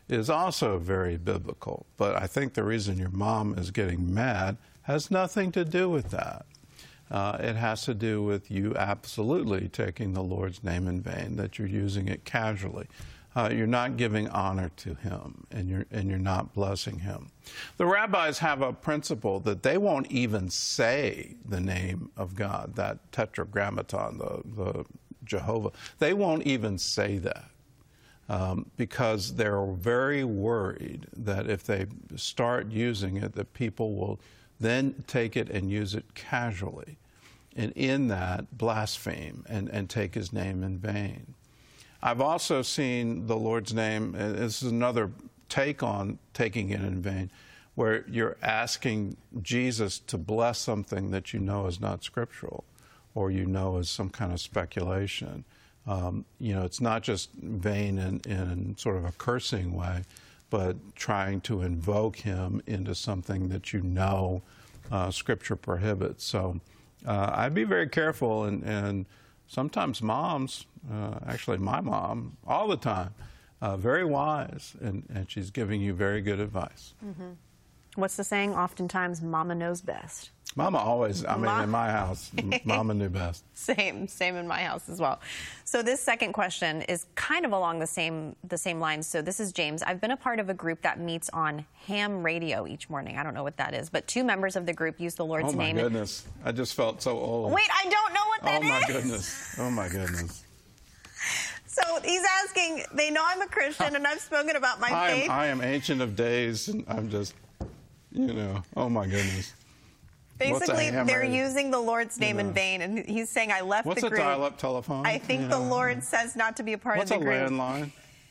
is also very biblical. But I think the reason your mom is getting mad has nothing to do with that. It has to do with you absolutely taking the Lord's name in vain, that you're using it casually. You're not giving honor to him, and you're not blessing him. The rabbis have a principle that they won't even say the name of God, that tetragrammaton, the Jehovah. They won't even say that because they're very worried that if they start using it, that people will then take it and use it casually, and in that blaspheme and take his name in vain. I've also seen the Lord's name, this is another take on taking it in vain, where you're asking Jesus to bless something that you know is not scriptural, or you know is some kind of speculation. It's not just vain in sort of a cursing way, but trying to invoke him into something that you know Scripture prohibits. So I'd be very careful, and sometimes moms, actually my mom, all the time, very wise, and she's giving you very good advice. Mm-hmm. What's the saying? Oftentimes, Mama knows best. Mama always, in my house, Mama knew best. Same in my house as well. So this second question is kind of along the same lines. So this is James. I've been a part of a group that meets on ham radio each morning. I don't know what that is, but 2 members of the group use the Lord's name. Oh, my goodness. I just felt so old. Wait, I don't know what that is. Oh, my goodness. Oh, my goodness. So he's asking, they know I'm a Christian, and I've spoken about my faith. I am Ancient of Days, and I'm just, oh, my goodness. Basically, they're using the Lord's name in vain, and he's saying, I left the group. What's a dial-up telephone? I think the Lord says not to be a part of the group. What's a landline?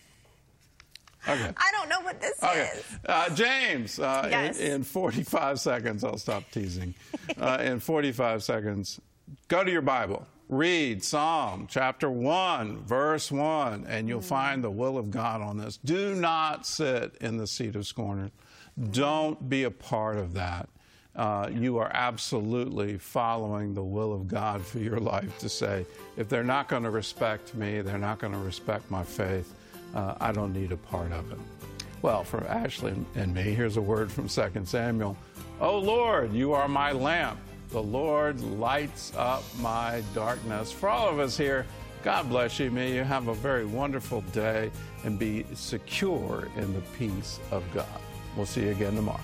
Okay. I don't know what this is. James, yes. in 45 seconds, I'll stop teasing. In 45 seconds, go to your Bible. Read Psalm chapter 1, verse 1, and you'll find the will of God on this. Do not sit in the seat of scorners. Don't be a part of that. You are absolutely following the will of God for your life to say, if they're not going to respect me, they're not going to respect my faith, I don't need a part of it. Well, for Ashley and me, here's a word from 2 Samuel. O Lord, you are my lamp. The Lord lights up my darkness. For all of us here, God bless you. May you have a very wonderful day and be secure in the peace of God. We'll see you again tomorrow.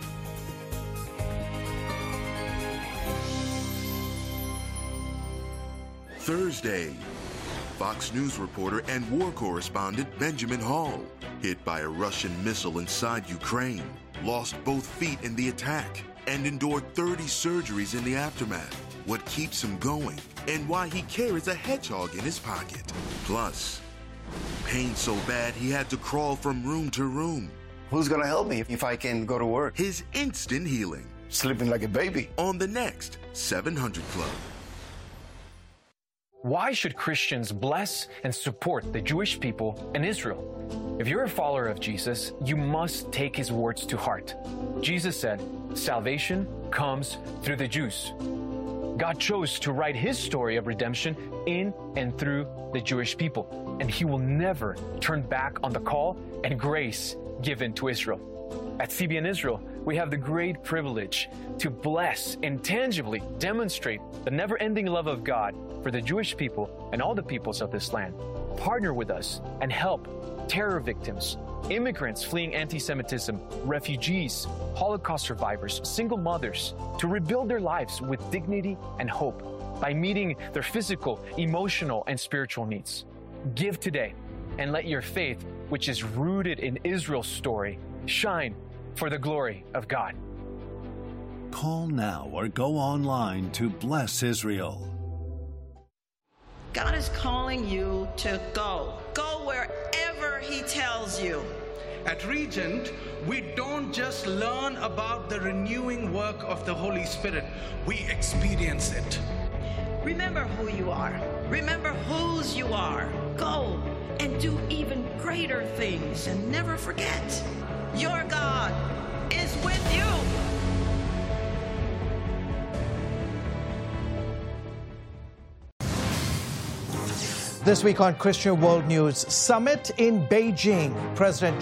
Thursday, Fox News reporter and war correspondent Benjamin Hall, hit by a Russian missile inside Ukraine, lost both feet in the attack, and endured 30 surgeries in the aftermath. What keeps him going, and why he carries a hedgehog in his pocket. Plus, pain so bad he had to crawl from room to room. Who's gonna help me if I can go to work? His instant healing. Sleeping like a baby. On the next 700 Club. Why should Christians bless and support the Jewish people and Israel? If you're a follower of Jesus, you must take his words to heart. Jesus said, salvation comes through the Jews. God chose to write his story of redemption in and through the Jewish people, and he will never turn back on the call and grace given to Israel. At CBN Israel, we have the great privilege to bless and tangibly demonstrate the never-ending love of God for the Jewish people and all the peoples of this land. Partner with us and help terror victims, immigrants fleeing anti-Semitism, refugees, Holocaust survivors, single mothers, to rebuild their lives with dignity and hope by meeting their physical, emotional, and spiritual needs. Give today and let your faith, which is rooted in Israel's story, shine for the glory of God. Call now or go online to bless Israel. God is calling you to go. Go wherever he tells you. At Regent, we don't just learn about the renewing work of the Holy Spirit, we experience it. Remember who you are. Remember whose you are. Go and do even greater things, and never forget, your God is with you. This week on Christian World News, summit in Beijing. President